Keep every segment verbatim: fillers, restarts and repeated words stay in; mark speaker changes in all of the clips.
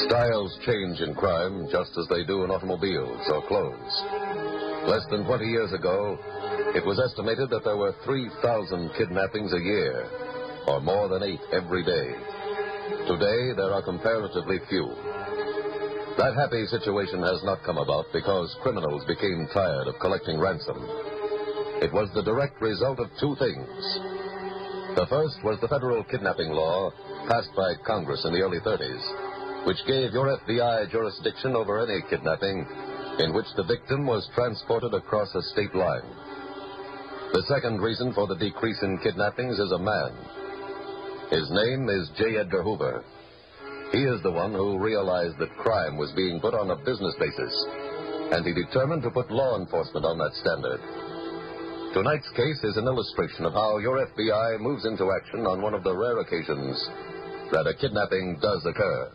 Speaker 1: Styles change in crime just as they do in automobiles or clothes. Less than twenty years ago, it was estimated that there were three thousand kidnappings a year, or more than eight every day. Today, there are comparatively few. That happy situation has not come about because criminals became tired of collecting ransom. It was the direct result of two things. The first was the federal kidnapping law passed by Congress in the early thirties, which gave your F B I jurisdiction over any kidnapping in which the victim was transported across a state line. The second reason for the decrease in kidnappings is a man. His name is J. Edgar Hoover. He is the one who realized that crime was being put on a business basis, and he determined to put law enforcement on that standard. Tonight's case is an illustration of how your F B I moves into action on one of the rare occasions that a kidnapping does occur.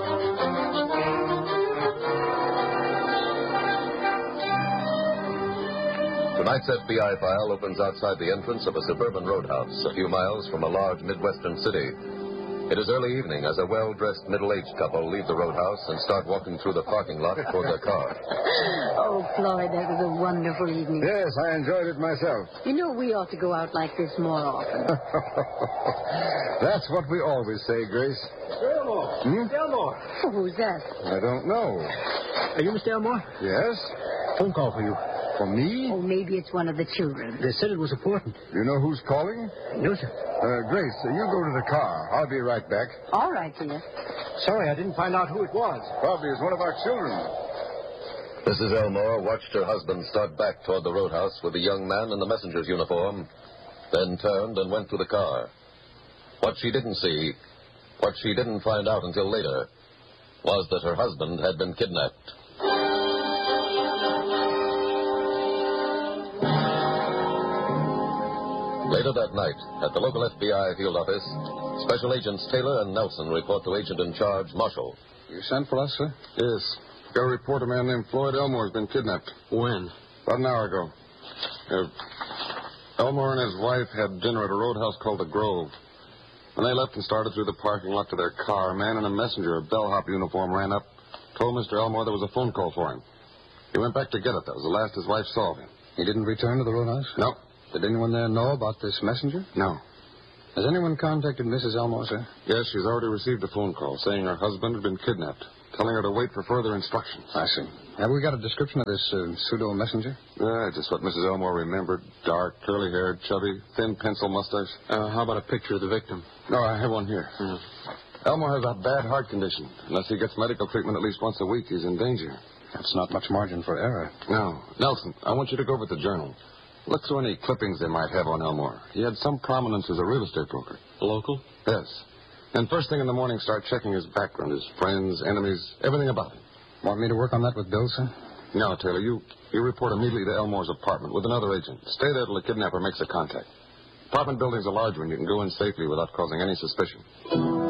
Speaker 1: Tonight's F B I file opens outside the entrance of a suburban roadhouse a few miles from a large Midwestern city. It is early evening as a well-dressed middle-aged couple leave the roadhouse and start walking through the parking lot toward their car.
Speaker 2: Oh, Floyd, that was a wonderful evening.
Speaker 3: Yes, I enjoyed it myself.
Speaker 2: You know, we ought to go out like this more often.
Speaker 3: That's what we always say, Grace.
Speaker 4: Mister Elmore.
Speaker 3: Hmm?
Speaker 4: Mister Elmore.
Speaker 2: Oh, who's that?
Speaker 3: I don't know.
Speaker 4: Are you Mister Elmore?
Speaker 3: Yes?
Speaker 4: Phone call for you.
Speaker 3: For me?
Speaker 2: Oh, maybe it's one of the children.
Speaker 4: They said it was important.
Speaker 3: You know who's calling?
Speaker 4: No, sir.
Speaker 3: Uh, Grace, uh, you go to the car. I'll be right back.
Speaker 2: All right, dear.
Speaker 4: Sorry, I didn't find out who it was.
Speaker 3: Probably is one of our children.
Speaker 1: Missus Elmore watched her husband start back toward the roadhouse with the young man in the messenger's uniform, then turned and went to the car. What she didn't see, what she didn't find out until later, was that her husband had been kidnapped. Later that night, at the local F B I field office, Special Agents Taylor and Nelson report to Agent in Charge, Marshall.
Speaker 3: You sent for us, sir?
Speaker 5: Yes. Got a report a man named Floyd Elmore has been kidnapped.
Speaker 4: When?
Speaker 5: About an hour ago. Uh, Elmore and his wife had dinner at a roadhouse called The Grove. When they left and started through the parking lot to their car, a man in a messenger, a bellhop uniform, ran up, told Mister Elmore there was a phone call for him. He went back to get it. That was the last his wife saw of him.
Speaker 3: He didn't return to the roadhouse?
Speaker 5: No.
Speaker 3: Did anyone there know about this messenger?
Speaker 5: No.
Speaker 3: Has anyone contacted Missus Elmore, sir?
Speaker 5: Yes, she's already received a phone call saying her husband had been kidnapped, telling her to wait for further instructions.
Speaker 3: I see. Have we got a description of this uh, pseudo-messenger?
Speaker 5: Uh, just what Missus Elmore remembered. Dark, curly-haired, chubby, thin pencil mustache.
Speaker 4: Uh, how about a picture of the victim?
Speaker 5: No, I have one here.
Speaker 4: Hmm.
Speaker 5: Elmore has a bad heart condition. Unless he gets medical treatment at least once a week, he's in danger.
Speaker 3: That's not much margin for error.
Speaker 5: No. Nelson, I want you to go over to the Journal. Look through any clippings they might have on Elmore. He had some prominence as a real estate broker.
Speaker 4: Local?
Speaker 5: Yes. And first thing in the morning, start checking his background, his friends, enemies, everything about him.
Speaker 3: Want me to work on that with Bill, sir?
Speaker 5: No, Taylor, you, you report immediately to Elmore's apartment with another agent. Stay there till the kidnapper makes a contact. Apartment building's a large one. You can go in safely without causing any suspicion.